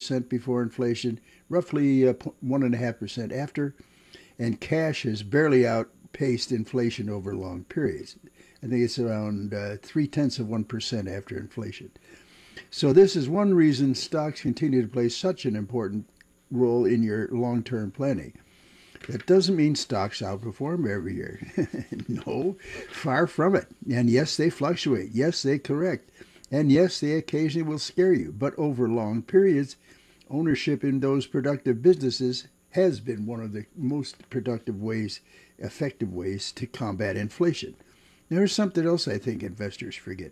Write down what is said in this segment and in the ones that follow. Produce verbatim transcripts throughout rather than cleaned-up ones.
percent before inflation, roughly uh, one point five percent after, and cash has barely outpaced inflation over long periods. I think it's around uh, three tenths of one percent after inflation. So this is one reason stocks continue to play such an important role in your long-term planning. That doesn't mean stocks outperform every year. No, far from it. And yes, they fluctuate. Yes, they correct. And yes, they occasionally will scare you. But over long periods, ownership in those productive businesses has been one of the most productive ways, effective ways to combat inflation. There's something else I think investors forget.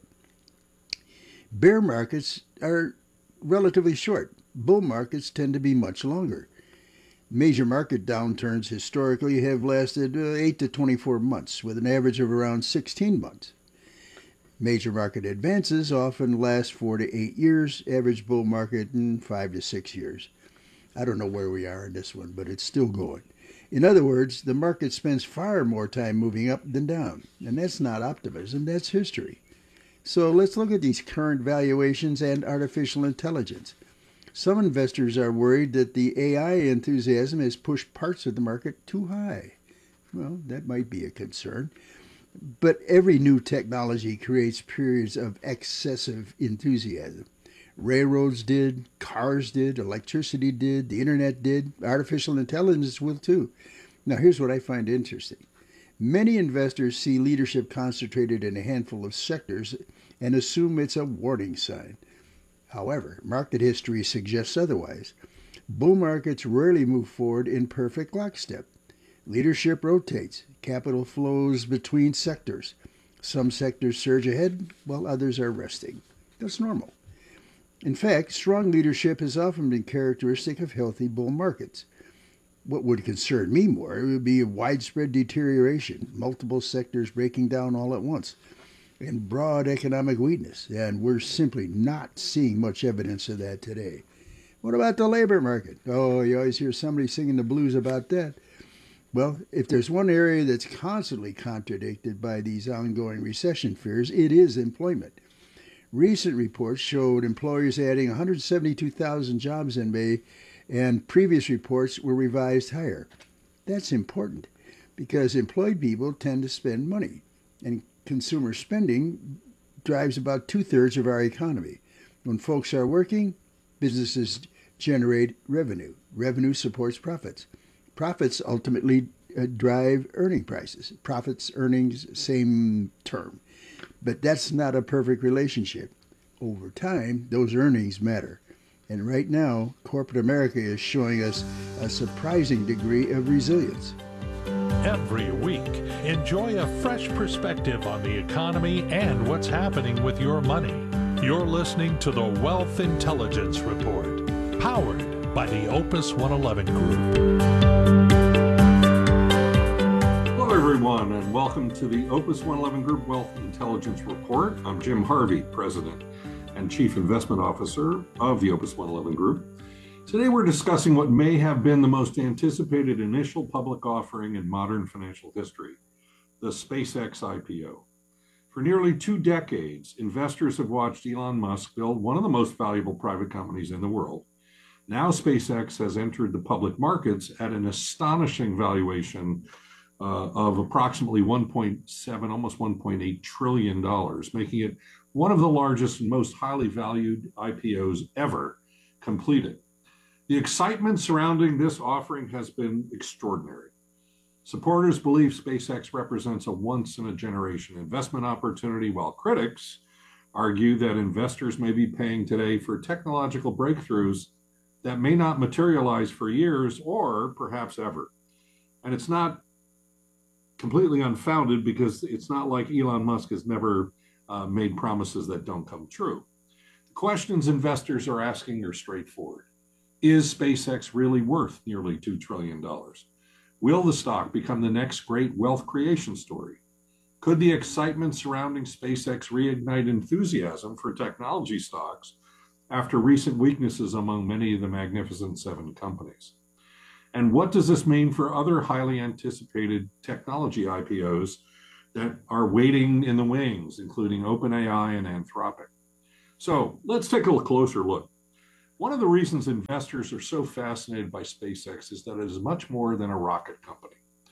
Bear markets are relatively short. Bull markets tend to be much longer. Major market downturns historically have lasted uh, eight to twenty-four months, with an average of around sixteen months. Major market advances often last four to eight years, average bull market in five to six years. I don't know where we are in this one, but it's still going. In other words, the market spends far more time moving up than down, and that's not optimism, that's history. So let's look at these current valuations and artificial intelligence. Some investors are worried that the A I enthusiasm has pushed parts of the market too high. Well, that might be a concern. But every new technology creates periods of excessive enthusiasm. Railroads did, cars did, electricity did, the internet did, artificial intelligence will too. Now here's what I find interesting. Many investors see leadership concentrated in a handful of sectors and assume it's a warning sign. However, market history suggests otherwise. Bull markets rarely move forward in perfect lockstep. Leadership rotates. Capital flows between sectors. Some sectors surge ahead, while others are resting. That's normal. In fact, strong leadership has often been characteristic of healthy bull markets. What would concern me more would be a widespread deterioration, multiple sectors breaking down all at once, and broad economic weakness, and we're simply not seeing much evidence of that today. What about the labor market? Oh, you always hear somebody singing the blues about that. Well, if there's one area that's constantly contradicted by these ongoing recession fears, it is employment. Recent reports showed employers adding one hundred seventy-two thousand jobs in May, and previous reports were revised higher. That's important because employed people tend to spend money, and consumer spending drives about two-thirds of our economy. When folks are working, businesses generate revenue. Revenue supports profits. Profits ultimately uh, drive earning prices. Profits, earnings, same term. But that's not a perfect relationship. Over time, those earnings matter. And right now, corporate America is showing us a surprising degree of resilience. Every week, enjoy a fresh perspective on the economy and what's happening with your money. You're listening to the Wealth Intelligence Report, powered by the Opus one eleven Group. Hello, everyone, and welcome to the Opus one eleven Group Wealth Intelligence Report. I'm Jim Harvey, President and Chief Investment Officer of the Opus one eleven Group. Today, we're discussing what may have been the most anticipated initial public offering in modern financial history, the SpaceX I P O. For nearly two decades, investors have watched Elon Musk build one of the most valuable private companies in the world. Now, SpaceX has entered the public markets at an astonishing valuation uh, of approximately one point seven, almost one point eight trillion dollars, making it one of the largest and most highly valued I P Os ever completed. The excitement surrounding this offering has been extraordinary. Supporters believe SpaceX represents a once-in-a-generation investment opportunity, while critics argue that investors may be paying today for technological breakthroughs that may not materialize for years or perhaps ever. And it's not completely unfounded because it's not like Elon Musk has never uh, made promises that don't come true. The questions investors are asking are straightforward. Is SpaceX really worth nearly two trillion dollars? Will the stock become the next great wealth creation story? Could the excitement surrounding SpaceX reignite enthusiasm for technology stocks after recent weaknesses among many of the Magnificent Seven companies? And what does this mean for other highly anticipated technology I P Os that are waiting in the wings, including OpenAI and Anthropic? So let's take a closer look. One of the reasons investors are so fascinated by SpaceX is that it is much more than a rocket company.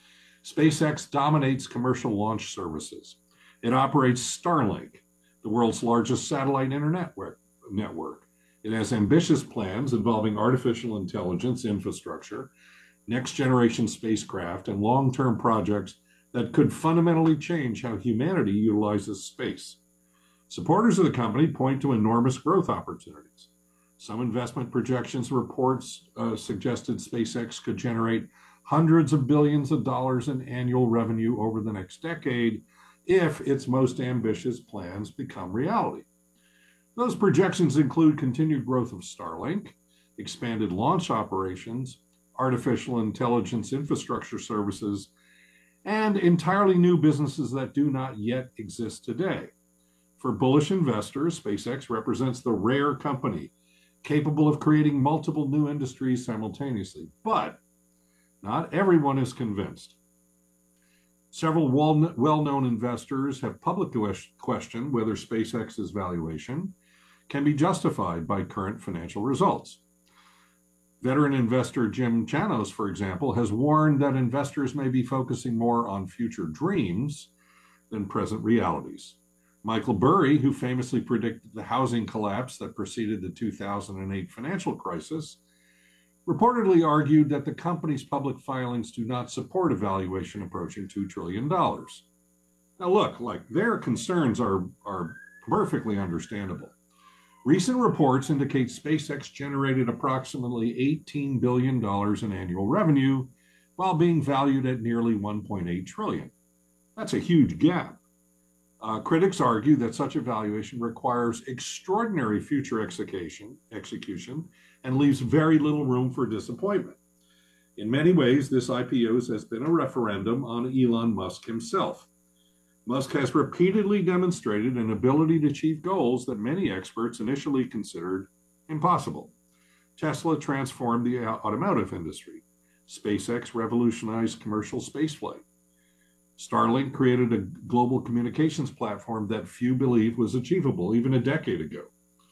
SpaceX dominates commercial launch services. It operates Starlink, the world's largest satellite internet network. It has ambitious plans involving artificial intelligence infrastructure, next-generation spacecraft, and long-term projects that could fundamentally change how humanity utilizes space. Supporters of the company point to enormous growth opportunities. Some investment projections reports uh, suggested SpaceX could generate hundreds of billions of dollars in annual revenue over the next decade if its most ambitious plans become reality. Those projections include continued growth of Starlink, expanded launch operations, artificial intelligence infrastructure services, and entirely new businesses that do not yet exist today. For bullish investors, SpaceX represents the rare company capable of creating multiple new industries simultaneously, but not everyone is convinced. Several well-known investors have publicly questioned whether SpaceX's valuation can be justified by current financial results. Veteran investor Jim Chanos, for example, has warned that investors may be focusing more on future dreams than present realities. Michael Burry, who famously predicted the housing collapse that preceded the two thousand eight financial crisis, reportedly argued that the company's public filings do not support a valuation approaching two trillion dollars. Now look, like their concerns are, are perfectly understandable. Recent reports indicate SpaceX generated approximately eighteen billion dollars in annual revenue while being valued at nearly one point eight trillion dollars. That's a huge gap. Uh, critics argue that such a valuation requires extraordinary future execution, execution and leaves very little room for disappointment. In many ways, this I P O has been a referendum on Elon Musk himself. Musk has repeatedly demonstrated an ability to achieve goals that many experts initially considered impossible. Tesla transformed the automotive industry. SpaceX revolutionized commercial spaceflight. Starlink created a global communications platform that few believed was achievable even a decade ago.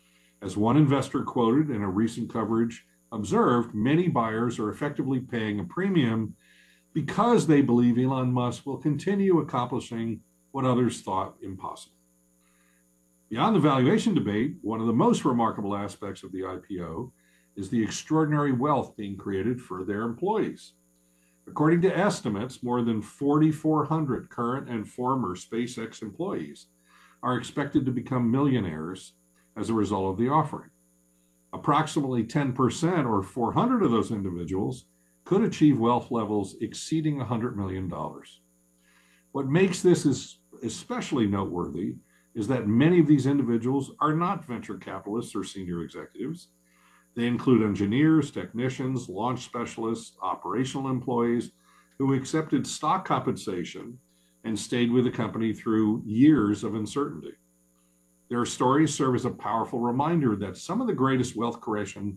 As one investor quoted in a recent coverage observed, many buyers are effectively paying a premium because they believe Elon Musk will continue accomplishing what others thought impossible. Beyond the valuation debate, one of the most remarkable aspects of the I P O is the extraordinary wealth being created for their employees. According to estimates, more than forty-four hundred current and former SpaceX employees are expected to become millionaires as a result of the offering. Approximately ten percent, or four hundred of those individuals, could achieve wealth levels exceeding one hundred million dollars. What makes this is especially noteworthy is that many of these individuals are not venture capitalists or senior executives. They include engineers, technicians, launch specialists, operational employees who accepted stock compensation and stayed with the company through years of uncertainty. Their stories serve as a powerful reminder that some of the greatest wealth creation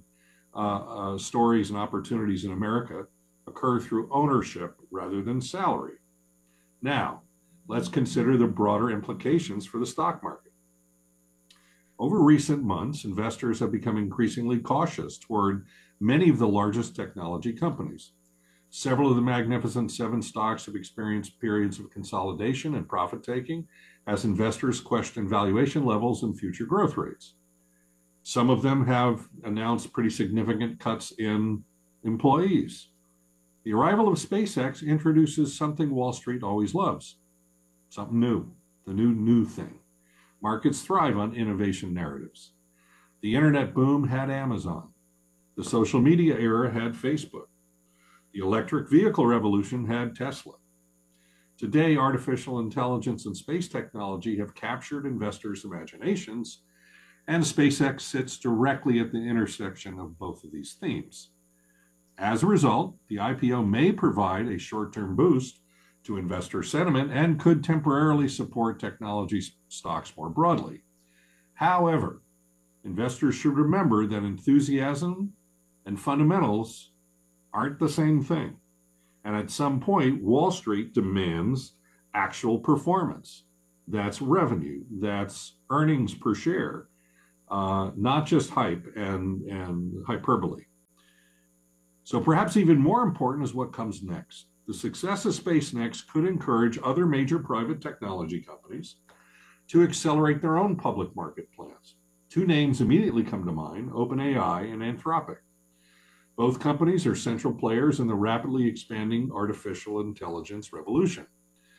uh, uh, stories and opportunities in America occur through ownership rather than salary. Now, let's consider the broader implications for the stock market. Over recent months, investors have become increasingly cautious toward many of the largest technology companies. Several of the Magnificent Seven stocks have experienced periods of consolidation and profit-taking as investors question valuation levels and future growth rates. Some of them have announced pretty significant cuts in employees. The arrival of SpaceX introduces something Wall Street always loves, something new, the new new thing. Markets thrive on innovation narratives. The internet boom had Amazon. The social media era had Facebook. The electric vehicle revolution had Tesla. Today, artificial intelligence and space technology have captured investors' imaginations, and SpaceX sits directly at the intersection of both of these themes. As a result, the I P O may provide a short-term boost to investor sentiment and could temporarily support technology stocks more broadly. However, investors should remember that enthusiasm and fundamentals aren't the same thing. And at some point, Wall Street demands actual performance. That's revenue, that's earnings per share, uh, not just hype and, and hyperbole. So perhaps even more important is what comes next. The success of SpaceX could encourage other major private technology companies to accelerate their own public market plans. Two names immediately come to mind, OpenAI and Anthropic. Both companies are central players in the rapidly expanding artificial intelligence revolution.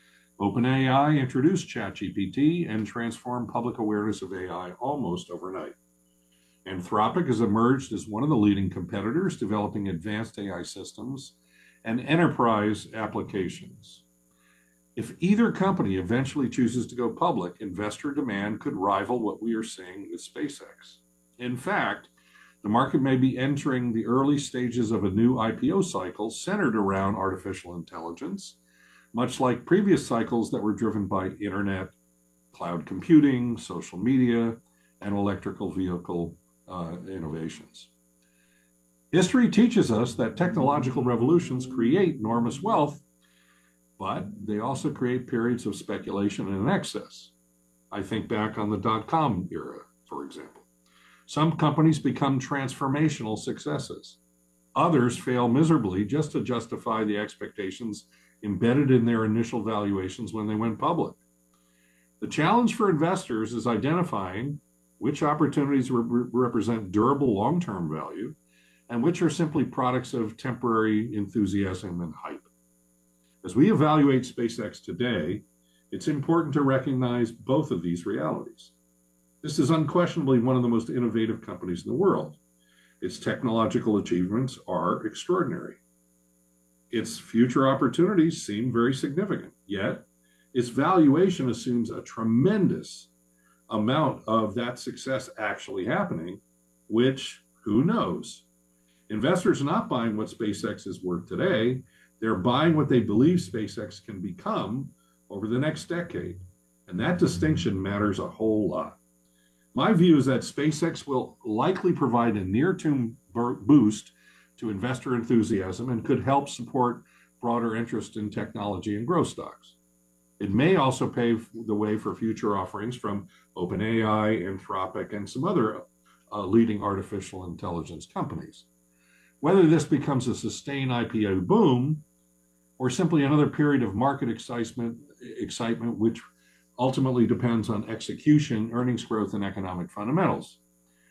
OpenAI introduced ChatGPT and transformed public awareness of A I almost overnight. Anthropic has emerged as one of the leading competitors developing advanced A I systems and enterprise applications. If either company eventually chooses to go public, investor demand could rival what we are seeing with SpaceX. In fact, the market may be entering the early stages of a new I P O cycle centered around artificial intelligence, much like previous cycles that were driven by internet, cloud computing, social media, and electrical vehicle uh, innovations. History teaches us that technological revolutions create enormous wealth, but they also create periods of speculation and excess. I think back on the dot-com era, for example. Some companies become transformational successes. Others fail miserably just to justify the expectations embedded in their initial valuations when they went public. The challenge for investors is identifying which opportunities re- represent durable long-term value and which are simply products of temporary enthusiasm and hype. As we evaluate SpaceX today, it's important to recognize both of these realities. This is unquestionably one of the most innovative companies in the world. Its technological achievements are extraordinary. Its future opportunities seem very significant, yet its valuation assumes a tremendous amount of that success actually happening, which, who knows? Investors are not buying what SpaceX is worth today. They're buying what they believe SpaceX can become over the next decade. And that distinction matters a whole lot. My view is that SpaceX will likely provide a near-term boost to investor enthusiasm and could help support broader interest in technology and growth stocks. It may also pave the way for future offerings from OpenAI, Anthropic, and some other uh, leading artificial intelligence companies. Whether this becomes a sustained I P O boom or simply another period of market excitement, excitement, which ultimately depends on execution, earnings growth, and economic fundamentals.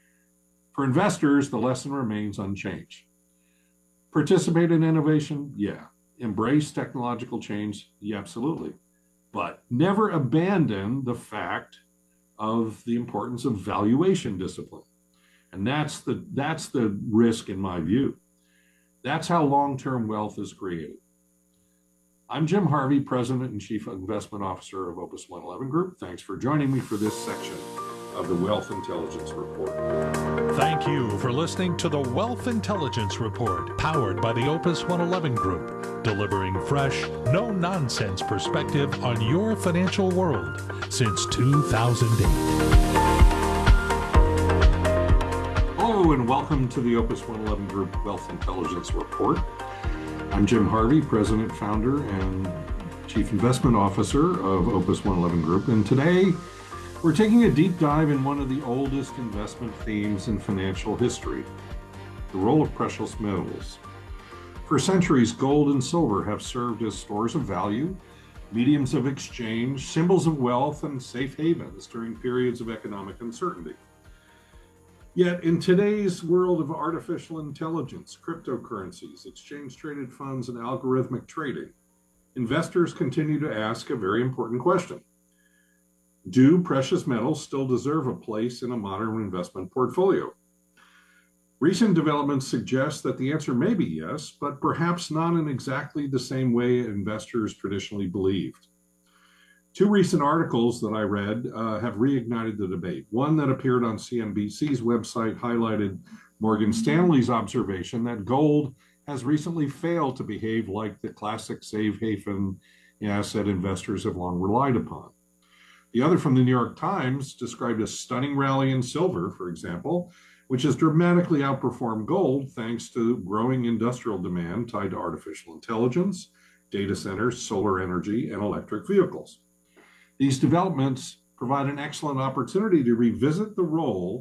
For investors, the lesson remains unchanged. Participate in innovation? Yeah. Embrace technological change? Yeah, absolutely. But never abandon the fact of the importance of valuation discipline. And that's the, that's the risk in my view. That's how long-term wealth is created. I'm Jim Harvey, President and Chief Investment Officer of Opus one eleven Group. Thanks for joining me for this section of the Wealth Intelligence Report. Thank you for listening to the Wealth Intelligence Report, powered by the Opus one eleven Group, delivering fresh, no-nonsense perspective on your financial world since two thousand eight. Hello and welcome to the Opus one eleven Group Wealth Intelligence Report. I'm Jim Harvey, President, Founder, and Chief Investment Officer of Opus one eleven Group, and today we're taking a deep dive in one of the oldest investment themes in financial history, the role of precious metals. For centuries, gold and silver have served as stores of value, mediums of exchange, symbols of wealth, and safe havens during periods of economic uncertainty. Yet in today's world of artificial intelligence, cryptocurrencies, exchange-traded funds, and algorithmic trading, investors continue to ask a very important question. Do precious metals still deserve a place in a modern investment portfolio? Recent developments suggest that the answer may be yes, but perhaps not in exactly the same way investors traditionally believed. Two recent articles that I read uh, have reignited the debate. One that appeared on C N B C's website highlighted Morgan Stanley's observation that gold has recently failed to behave like the classic safe haven asset investors have long relied upon. The other, from the New York Times, described a stunning rally in silver, for example, which has dramatically outperformed gold thanks to growing industrial demand tied to artificial intelligence, data centers, solar energy, and electric vehicles. These developments provide an excellent opportunity to revisit the role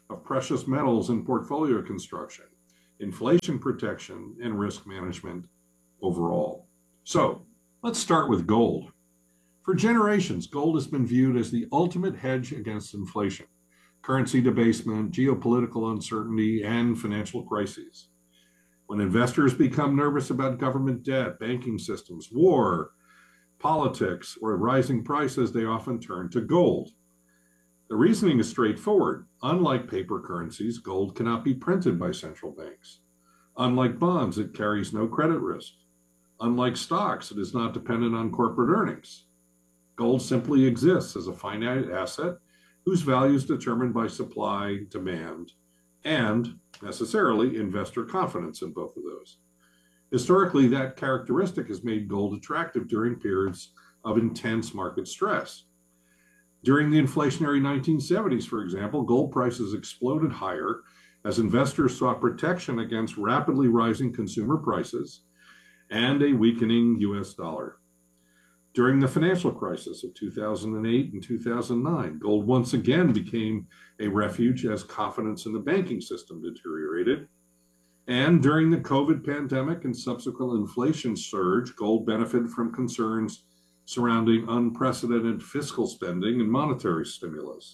of precious metals in portfolio construction, inflation protection, and risk management overall. So let's start with gold. For generations, gold has been viewed as the ultimate hedge against inflation, currency debasement, geopolitical uncertainty, and financial crises. When investors become nervous about government debt, banking systems, war, politics, or rising prices, they often turn to gold. The reasoning is straightforward. Unlike paper currencies, gold cannot be printed by central banks. Unlike bonds, it carries no credit risk. Unlike stocks, it is not dependent on corporate earnings. Gold simply exists as a finite asset whose value is determined by supply, demand, and necessarily investor confidence in both of those. Historically, that characteristic has made gold attractive during periods of intense market stress. During the inflationary nineteen seventies, for example, gold prices exploded higher as investors sought protection against rapidly rising consumer prices and a weakening U S dollar. During the financial crisis of two thousand eight and two thousand nine, gold once again became a refuge as confidence in the banking system deteriorated. And during the COVID pandemic and subsequent inflation surge, gold benefited from concerns surrounding unprecedented fiscal spending and monetary stimulus.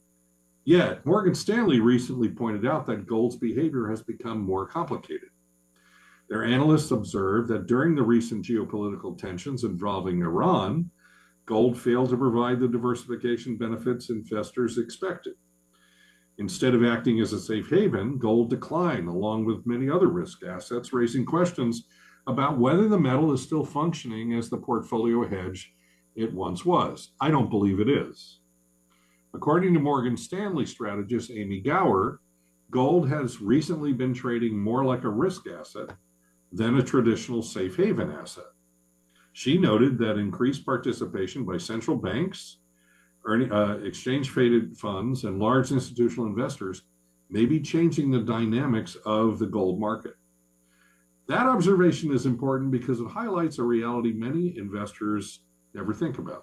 Yet, Morgan Stanley recently pointed out that gold's behavior has become more complicated. Their analysts observed that during the recent geopolitical tensions involving Iran, gold failed to provide the diversification benefits investors expected. Instead of acting as a safe haven, gold declined along with many other risk assets, raising questions about whether the metal is still functioning as the portfolio hedge it once was. I don't believe it is. According to Morgan Stanley strategist Amy Gower, gold has recently been trading more like a risk asset than a traditional safe haven asset. She noted that increased participation by central banks, earning, uh, exchange-traded funds, and large institutional investors may be changing the dynamics of the gold market. That observation is important because it highlights a reality many investors never think about.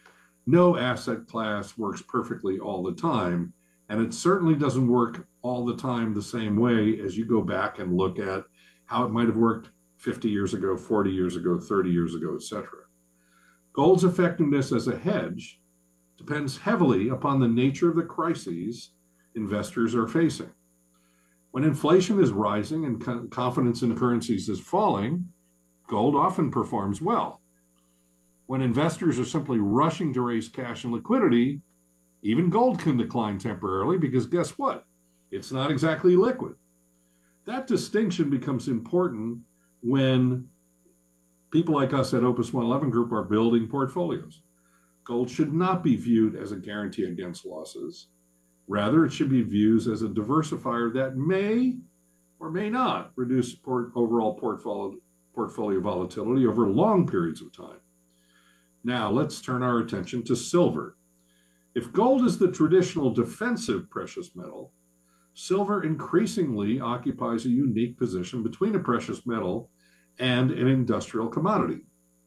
No asset class works perfectly all the time, and it certainly doesn't work all the time the same way as you go back and look at how it might have worked fifty years ago, forty years ago, thirty years ago, et cetera. Gold's effectiveness as a hedge depends heavily upon the nature of the crises investors are facing. When inflation is rising and confidence in currencies is falling, gold often performs well. When investors are simply rushing to raise cash and liquidity, even gold can decline temporarily because guess what? It's not exactly liquid. That distinction becomes important when people like us at Opus one eleven Group are building portfolios. Gold should not be viewed as a guarantee against losses. Rather, it should be viewed as a diversifier that may or may not reduce port overall portfolio, portfolio volatility over long periods of time. Now, let's turn our attention to silver. If gold is the traditional defensive precious metal, silver increasingly occupies a unique position between a precious metal and an industrial commodity.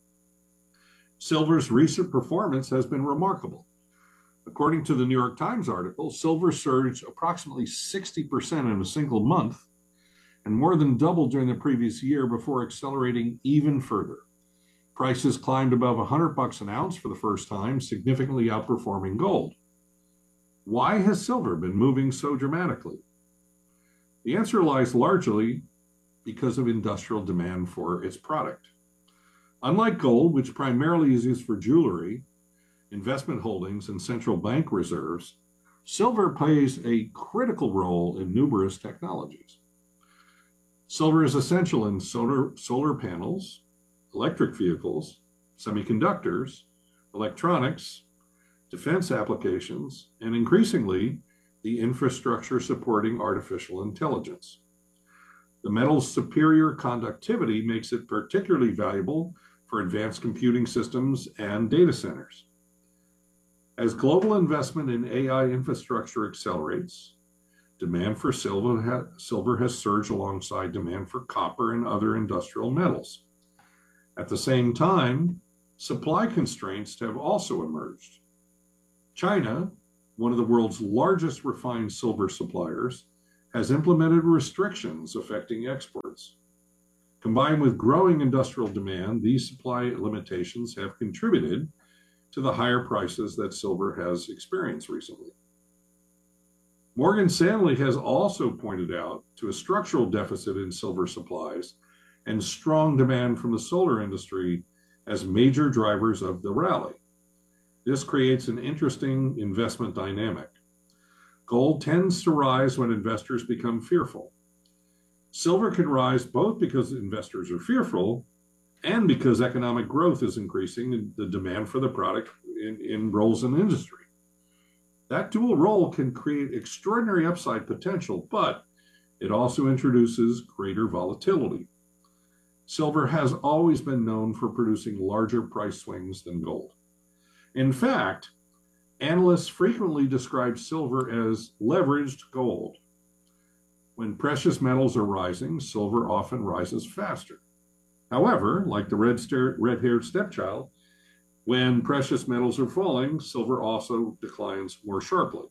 Silver's recent performance has been remarkable. According to the New York Times article, silver surged approximately sixty percent in a single month and more than doubled during the previous year before accelerating even further. Prices climbed above one hundred bucks an ounce for the first time, significantly outperforming gold. Why has silver been moving so dramatically? The answer lies largely because of industrial demand for its product. Unlike gold, which primarily is used for jewelry, investment holdings, and central bank reserves, silver plays a critical role in numerous technologies. Silver is essential in solar, solar panels, electric vehicles, semiconductors, electronics, defense applications, and increasingly, the infrastructure supporting artificial intelligence. The metal's superior conductivity makes it particularly valuable for advanced computing systems and data centers. As global investment in A I infrastructure accelerates, demand for silver, ha silver has surged alongside demand for copper and other industrial metals. At the same time, supply constraints have also emerged. China, one of the world's largest refined silver suppliers, has implemented restrictions affecting exports. Combined with growing industrial demand, these supply limitations have contributed to the higher prices that silver has experienced recently. Morgan Stanley has also pointed out to a structural deficit in silver supplies and strong demand from the solar industry as major drivers of the rally. This creates an interesting investment dynamic. Gold tends to rise when investors become fearful. Silver can rise both because investors are fearful and because economic growth is increasing and the demand for the product in, in roles in industry. That dual role can create extraordinary upside potential, but it also introduces greater volatility. Silver has always been known for producing larger price swings than gold. In fact, analysts frequently describe silver as leveraged gold. When precious metals are rising, silver often rises faster. However, like the red-haired stepchild, when precious metals are falling, silver also declines more sharply.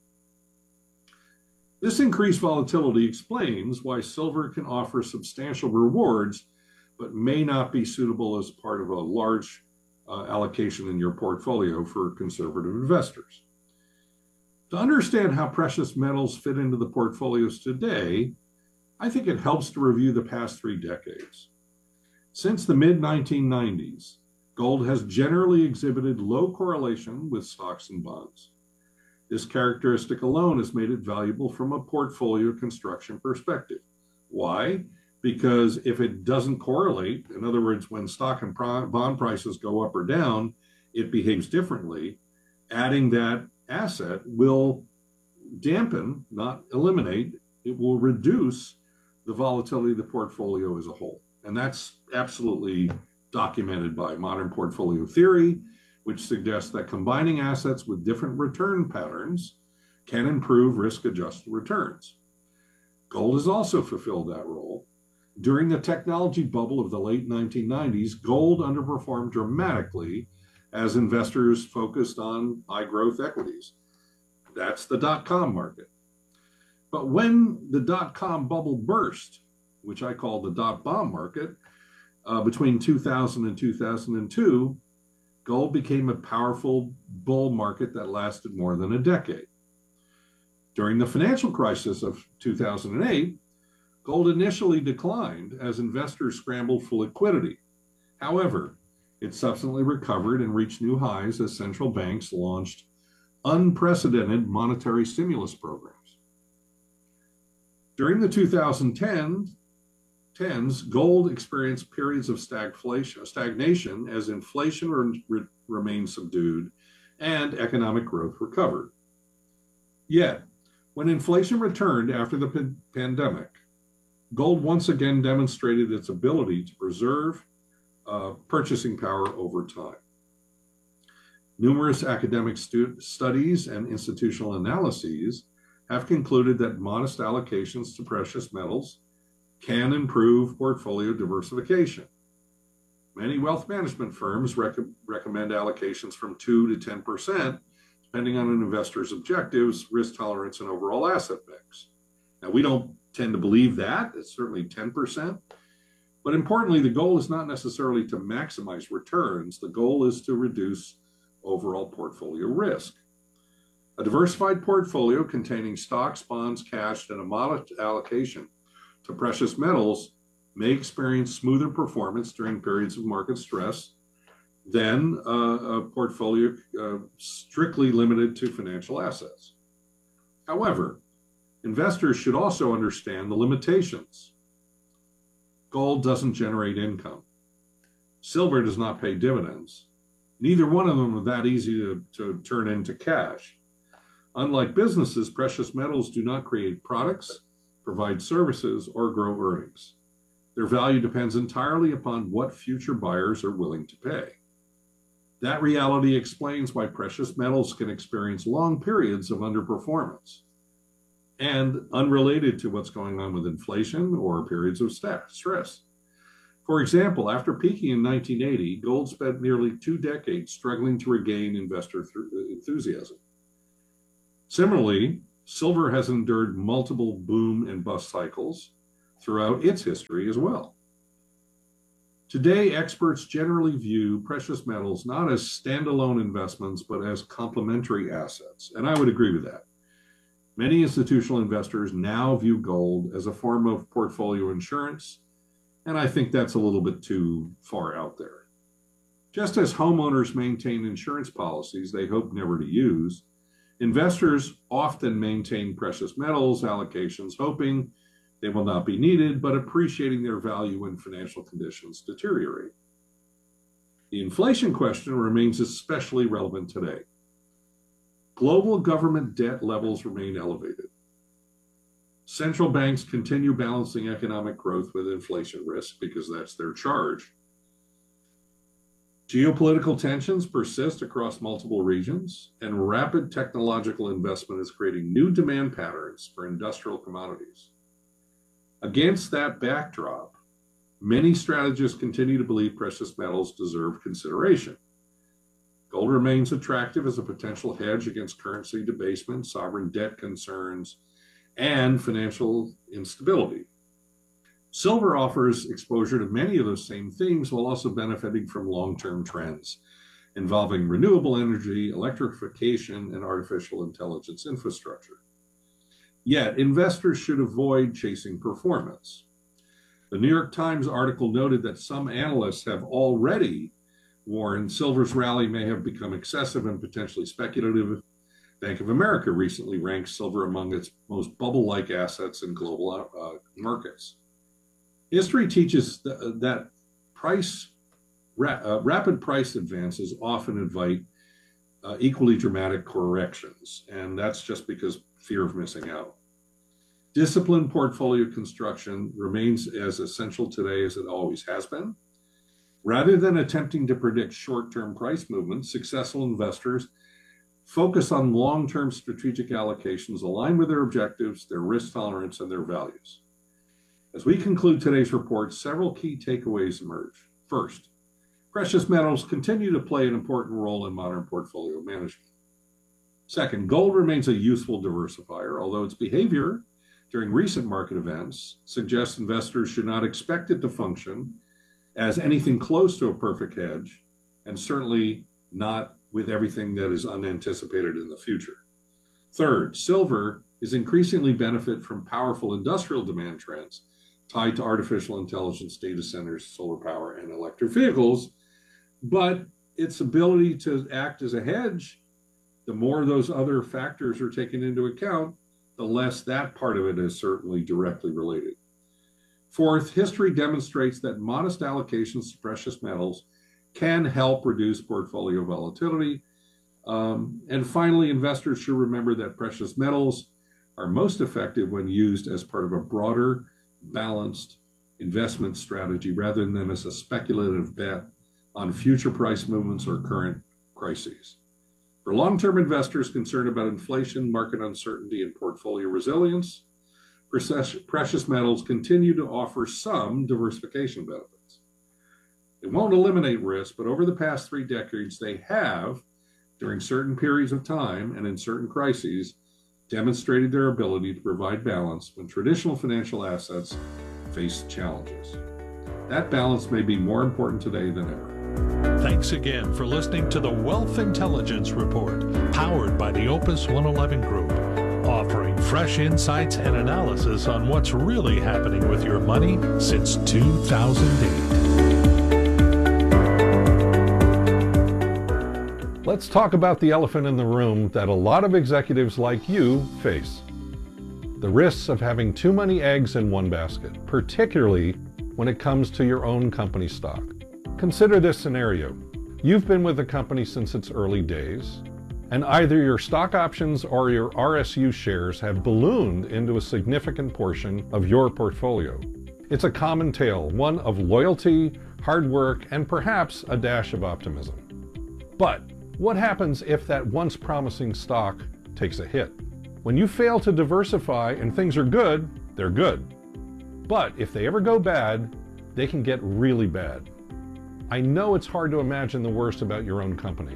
This increased volatility explains why silver can offer substantial rewards, but may not be suitable as part of a large uh, allocation in your portfolio for conservative investors. To understand how precious metals fit into the portfolios today, I think it helps to review the past three decades. Since the mid nineteen nineties, gold has generally exhibited low correlation with stocks and bonds. This characteristic alone has made it valuable from a portfolio construction perspective. Why? Because if it doesn't correlate, in other words, when stock and bond prices go up or down, it behaves differently. Adding that asset will dampen, not eliminate, it will reduce the volatility of the portfolio as a whole. And that's absolutely documented by modern portfolio theory, which suggests that combining assets with different return patterns can improve risk-adjusted returns. Gold has also fulfilled that role. During the technology bubble of the late nineteen nineties, gold underperformed dramatically as investors focused on high-growth equities. That's the dot-com market. But when the dot-com bubble burst, which I call the dot-bomb market, uh, between two thousand and two thousand two, gold became a powerful bull market that lasted more than a decade. During the financial crisis of two thousand eight, gold initially declined as investors scrambled for liquidity. However, it subsequently recovered and reached new highs as central banks launched unprecedented monetary stimulus programs. During the two thousand tens, gold experienced periods of stagflation, stagnation as inflation re re remained subdued and economic growth recovered. Yet, when inflation returned after the p pandemic, gold once again demonstrated its ability to preserve uh, purchasing power over time. Numerous academic studies and institutional analyses have concluded that modest allocations to precious metals can improve portfolio diversification. Many wealth management firms rec recommend allocations from two to ten percent, depending on an investor's objectives, risk tolerance, and overall asset mix. Now, we don't tend to believe that. It's certainly ten percent. But importantly, the goal is not necessarily to maximize returns. The goal is to reduce overall portfolio risk. A diversified portfolio containing stocks, bonds, cash, and a modest allocation to precious metals may experience smoother performance during periods of market stress than uh, a portfolio uh, strictly limited to financial assets. However, investors should also understand the limitations. Gold doesn't generate income. Silver does not pay dividends. Neither one of them are that easy to, to turn into cash. Unlike businesses, precious metals do not create products, provide services, or grow earnings. Their value depends entirely upon what future buyers are willing to pay. That reality explains why precious metals can experience long periods of underperformance, and unrelated to what's going on with inflation or periods of stress. For example, after peaking in nineteen eighty, gold spent nearly two decades struggling to regain investor enthusiasm. Similarly, silver has endured multiple boom and bust cycles throughout its history as well. Today, experts generally view precious metals not as standalone investments, but as complementary assets, and I would agree with that. Many institutional investors now view gold as a form of portfolio insurance, and I think that's a little bit too far out there. Just as homeowners maintain insurance policies they hope never to use, investors often maintain precious metals allocations hoping they will not be needed, but appreciating their value when financial conditions deteriorate. The inflation question remains especially relevant today. Global government debt levels remain elevated. Central banks continue balancing economic growth with inflation risk because that's their charge. Geopolitical tensions persist across multiple regions, and rapid technological investment is creating new demand patterns for industrial commodities. Against that backdrop, many strategists continue to believe precious metals deserve consideration. Gold remains attractive as a potential hedge against currency debasement, sovereign debt concerns, and financial instability. Silver offers exposure to many of those same themes while also benefiting from long-term trends involving renewable energy, electrification, and artificial intelligence infrastructure. Yet, investors should avoid chasing performance. The New York Times article noted that some analysts have already warned silver's rally may have become excessive and potentially speculative. Bank of America recently ranked silver among its most bubble-like assets in global uh, markets. History teaches th that price, ra uh, rapid price advances often invite uh, equally dramatic corrections, and that's just because fear of missing out. Disciplined portfolio construction remains as essential today as it always has been. Rather than attempting to predict short-term price movements, successful investors focus on long-term strategic allocations aligned with their objectives, their risk tolerance, and their values. As we conclude today's report, several key takeaways emerge. First, precious metals continue to play an important role in modern portfolio management. Second, gold remains a useful diversifier, although its behavior during recent market events suggests investors should not expect it to function as anything close to a perfect hedge, and certainly not with everything that is unanticipated in the future. Third, silver is increasingly benefit from powerful industrial demand trends tied to artificial intelligence, data centers, solar power, and electric vehicles, but its ability to act as a hedge, the more those other factors are taken into account, the less that part of it is certainly directly related. Fourth, history demonstrates that modest allocations to precious metals can help reduce portfolio volatility. Um, and finally, investors should remember that precious metals are most effective when used as part of a broader, balanced investment strategy rather than as a speculative bet on future price movements or current crises. For long-term investors concerned about inflation, market uncertainty, and portfolio resilience, precious metals continue to offer some diversification benefits. It won't eliminate risk, but over the past three decades, they have, during certain periods of time and in certain crises, demonstrated their ability to provide balance when traditional financial assets face challenges. That balance may be more important today than ever. Thanks again for listening to the Wealth Intelligence Report, powered by the Opus one eleven Group, offering fresh insights and analysis on what's really happening with your money since two thousand eight. Let's talk about the elephant in the room that a lot of executives like you face. The risks of having too many eggs in one basket, particularly when it comes to your own company stock. Consider this scenario. You've been with the company since its early days, and either your stock options or your R S U shares have ballooned into a significant portion of your portfolio. It's a common tale, one of loyalty, hard work, and perhaps a dash of optimism. But what happens if that once promising stock takes a hit? When you fail to diversify and things are good, they're good. But if they ever go bad, they can get really bad. I know it's hard to imagine the worst about your own company.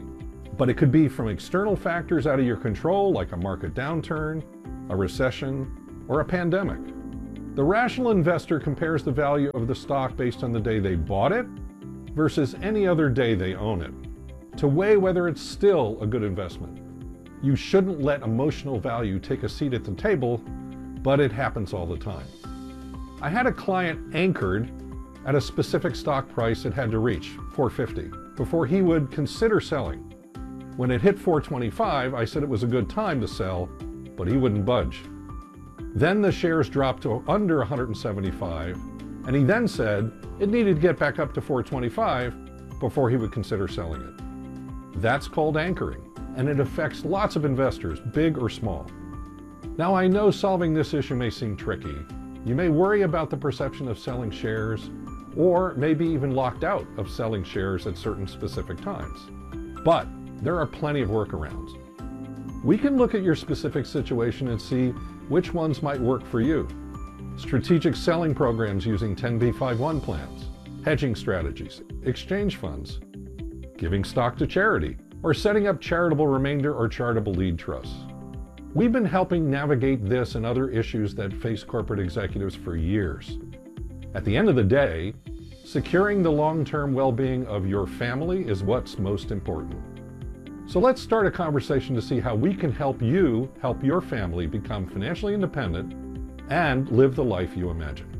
But it could be from external factors out of your control, like a market downturn, a recession, or a pandemic. The rational investor compares the value of the stock based on the day they bought it versus any other day they own it, to weigh whether it's still a good investment. You shouldn't let emotional value take a seat at the table, but it happens all the time. I had a client anchored at a specific stock price it had to reach, four fifty, before he would consider selling. When it hit four twenty-five, I said it was a good time to sell, but he wouldn't budge. Then the shares dropped to under one hundred seventy-five, and he then said it needed to get back up to four twenty-five before he would consider selling it. That's called anchoring, and it affects lots of investors, big or small. Now, I know solving this issue may seem tricky. You may worry about the perception of selling shares, or maybe even locked out of selling shares at certain specific times. But there are plenty of workarounds. We can look at your specific situation and see which ones might work for you. Strategic selling programs using ten B fifty-one plans, hedging strategies, exchange funds, giving stock to charity, or setting up charitable remainder or charitable lead trusts. We've been helping navigate this and other issues that face corporate executives for years. At the end of the day, securing the long-term well-being of your family is what's most important. So let's start a conversation to see how we can help you help your family become financially independent and live the life you imagine.